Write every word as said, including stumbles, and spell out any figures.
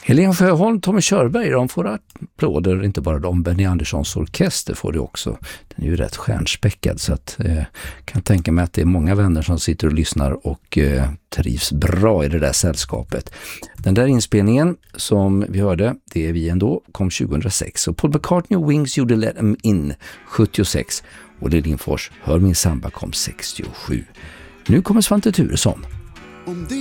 Helene Sjöholm, Tommy Körberg, de får applåder, inte bara de. Benny Anderssons orkester får det också. Den är ju rätt stjärnspäckad, så att eh, kan tänka mig att det är många vänner som sitter och lyssnar och eh, trivs bra i det där sällskapet. Den där inspelningen som vi hörde, det är vi ändå, kom tjugohundrasex. Och Paul McCartney och Wings gjorde Let Them In sjuttiosex. Och Lindfors, Hör min samba, kom sextiosju. Nu kommer Svante Thuresson. Om det